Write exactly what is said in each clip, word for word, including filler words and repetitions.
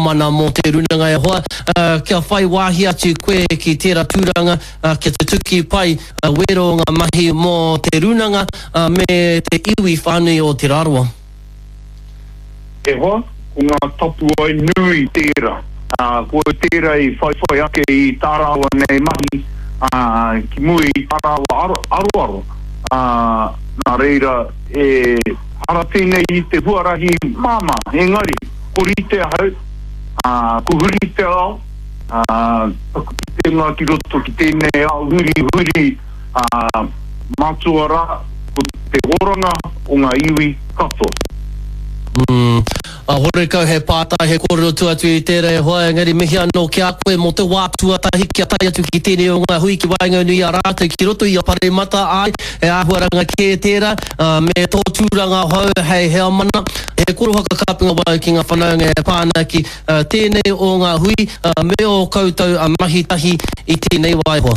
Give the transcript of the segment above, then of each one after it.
mana mō te runanga e hoa. Uh, kia whai wāhi atu koe ki tērā tūranga, uh, kia te tuki pai uh, wero ngā mahi mō te runanga uh, me te iwi whānui o te rārua. E hoa, ko ngā tapu ai nui tērā. Uh, ko tērā i whai whai ake i tārawa nei mahi, uh, ki mui i tārawa aro aro. aro. Uh, nā reira, e ara tēnei i te huarahi māma, engari, ko rite hau, uh, ko huri te ao, uh, ki te ngā ki roto ki tēnei ao, huri huri, uh, mātua rā, ko te oranga o ngā iwi katoa. Mm. Uh, hore kau he pātai he kōrero tuatu i tērā e hoa, engari mihi anō ki a koe mo te wātua tahi kia tai atu ki tēnei o ngā hui ki wainga nui a rātou ki roto i a pare mata ai, e āhuaranga kē tērā, uh, me tō tūranga hau hei hea mana, he koro haka kāpinga wai ki ngā whanaunga e pāna ki uh, tēnei o ngā hui, uh, me o koutou a mahi tahi i tēnei wai hoa.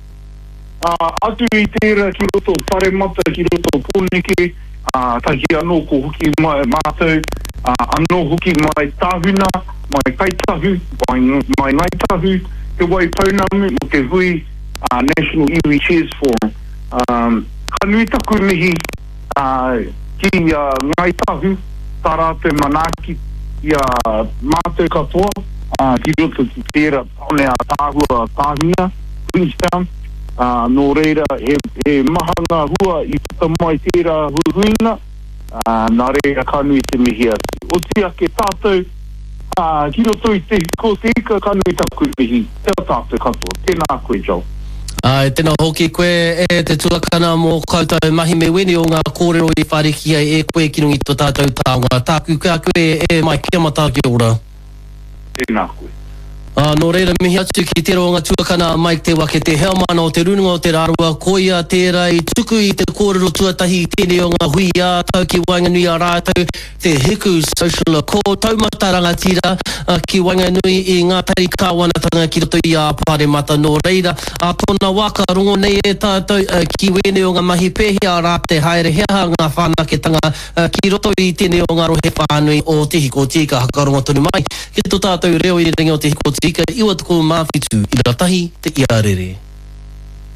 Uh, atu i tērā ki roto pare mata ki roto pōneke, Uh, tahi anō ko huki mai mātou, uh, anō huki mai tāhuna, mai kaitahu, mai, mai naitahu, te wai paunamu mo te hui uh, National Iwi Cheers Forum. Um, ka nui taku mihi uh, ki uh, ngaitahu, tara te manaki i uh, mātou katoa, uh, ki roto ki tērā taone a tāhua tāhuna, Queenstown. Uh, nō reira, he, he mahanga hua i puta mai tērā huruina, uh, nā reira kanui te mihi atu. O tia ke tātou, uh, ki roto i te ko te ika kanui taku mihi, te tātou katoa, tēnā koe jau. Ai, tēnā hoki koe e te tuakana mō koutou mahi me weni o ngā kōrero i whariki ai e koe ki nungi tō tātou tānga. Tāku kia koe e mai kia mata ki ora. Tēnā koe. Uh, nō reira mihi atu ki tērā o ngā tuakana mai te wake te hea mana o te runanga o te rārua, koia tērā i tuku i te kōrero tuatahi i tēnei o ngā hui a tau ki Wainganui a rātou, te Hiku Social Accord, taumata rangatira uh, ki Wainganui i ngā tari kāwanatanga ki roto i a pare mata nō reira. A tōna waka rongo nei e tātou uh, ki wene o ngā mahi pehi a rā te haere hea ngā whānaketanga uh, ki roto i tēnei o ngā rohe whānui o te hiko tika hakaronga tonu mai. Ki tō tātou reo i ringa o te hiko tika, iwa tuku mawhitu i ratahi te iarere.